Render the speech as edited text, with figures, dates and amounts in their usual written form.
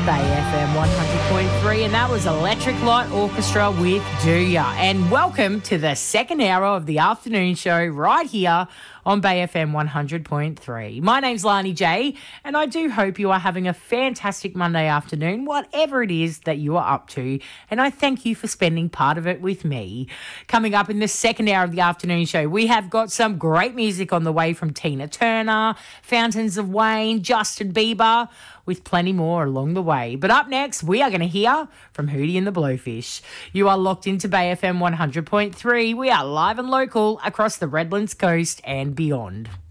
Bay FM 100.3, and that was Electric Light Orchestra with Do Ya. And welcome to the second hour of the afternoon show right here on Bay FM 100.3. My name's Lani J, and I do hope you are having a fantastic Monday afternoon, whatever it is that you are up to, and I thank you for spending part of it with me. Coming up in the second hour of the afternoon show, we have got some great music on the way from Tina Turner, Fountains of Wayne, Justin Bieber, with plenty more along the way. But up next, we are going to hear from Hootie and the Blowfish. You are locked into Bay FM 100.3. We are live and local across the Redlands coast and beyond.